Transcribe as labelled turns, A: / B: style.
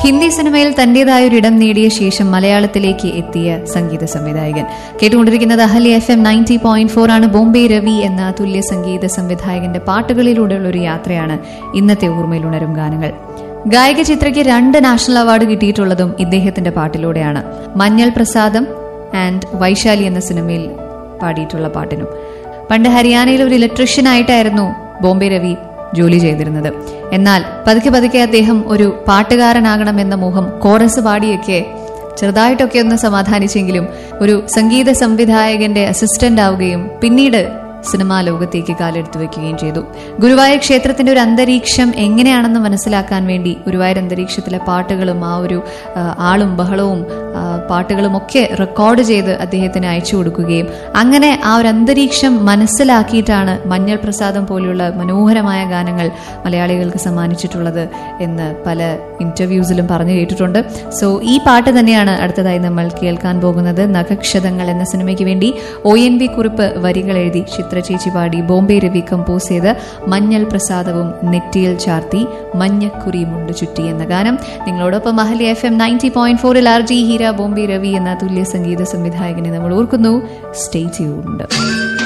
A: ഹിന്ദി സിനിമയിൽ തന്റേതായ ഒരു ഇടം നേടിയ ശേഷം മലയാളത്തിലേക്ക് എത്തിയ സംഗീത സംവിധായകൻ. കേട്ടുകൊണ്ടിരിക്കുന്നത് അഹല്യ FM 90.4 ആണ്. ബോംബെ രവി എന്ന തുല്യ സംഗീത സംവിധായകന്റെ പാട്ടുകളിലൂടെയുള്ള ഒരു യാത്രയാണ് ഇന്നത്തെ ഓർമ്മയിൽ ഉണരും ഗാനങ്ങൾ. ഗായിക ചിത്രയ്ക്ക് 2 നാഷണൽ അവാർഡ് കിട്ടിയിട്ടുള്ളതും ഇദ്ദേഹത്തിന്റെ പാട്ടിലൂടെയാണ്. മഞ്ഞൾ പ്രസാദം ആൻഡ് വൈശാലി എന്ന സിനിമയിൽ പാടിയിട്ടുള്ള പാട്ടിനും. പണ്ട് ഹരിയാനയിൽ ഒരു ഇലക്ട്രീഷ്യനായിട്ടായിരുന്നു ബോംബെ രവി ജോലി ചെയ്തിരുന്നത്. എന്നാൽ പതുക്കെ പതുക്കെ അദ്ദേഹം ഒരു പാട്ടുകാരനാകണമെന്ന മോഹം കോറസ് പാടിയൊക്കെ ചെറുതായിട്ടൊക്കെ ഒന്ന് സമാധാനിച്ചെങ്കിലും ഒരു സംഗീത സംവിധായകന്റെ അസിസ്റ്റന്റ് ആവുകയും പിന്നീട് സിനിമാ ലോകത്തേക്ക് കാലെടുത്തു വെക്കുകയും ചെയ്തു. ഗുരുവായൂർ ക്ഷേത്രത്തിന്റെ ഒരു അന്തരീക്ഷം എങ്ങനെയാണെന്ന് മനസ്സിലാക്കാൻ വേണ്ടി ഗുരുവായൂർ അന്തരീക്ഷത്തിലെ പാട്ടുകളും ആ ഒരു ആളും ബഹളവും പാട്ടുകളും ഒക്കെ റെക്കോർഡ് ചെയ്ത് അദ്ദേഹത്തിന് അയച്ചു കൊടുക്കുകയും അങ്ങനെ ആ ഒരു അന്തരീക്ഷം മനസ്സിലാക്കിയിട്ടാണ് മഞ്ഞൾ പ്രസാദം പോലെയുള്ള മനോഹരമായ ഗാനങ്ങൾ മലയാളികൾക്ക് സമ്മാനിച്ചിട്ടുള്ളത് എന്ന് പല ഇന്റർവ്യൂസിലും പറഞ്ഞു കേട്ടിട്ടുണ്ട്. സോ ഈ പാട്ട് തന്നെയാണ് അടുത്തതായി നമ്മൾ കേൾക്കാൻ പോകുന്നത്. നഖക്ഷതങ്ങൾ എന്ന സിനിമയ്ക്ക് വേണ്ടി ONV കുറിപ്പ് വരികൾ എഴുതി ചേച്ചി പാടി ബോംബെ രവി കമ്പോസ് ചെയ്ത് മഞ്ഞൾ പ്രസാദവും നെറ്റിയിൽ ചാർത്തി മഞ്ഞക്കുറി മുണ്ട് ചുറ്റി എന്ന ഗാനം നിങ്ങളോടൊപ്പം അഹല്യ FM 90.4 RJ ഹീര ബോംബെ രവി എന്ന തുല്യ സംഗീത സംവിധായകനെ നമ്മൾ ഓർക്കുന്നു. Stay tuned.